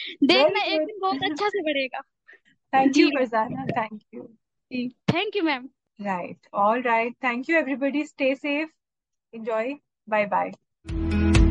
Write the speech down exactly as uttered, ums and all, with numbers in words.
देखना वेरी एक दिन बहुत गुड। अच्छा से बढ़ेगा। Thank ji you ma'am. Farzana, thank you. Ji thank you ma'am. Right, all right, thank you everybody, stay safe, enjoy, bye bye।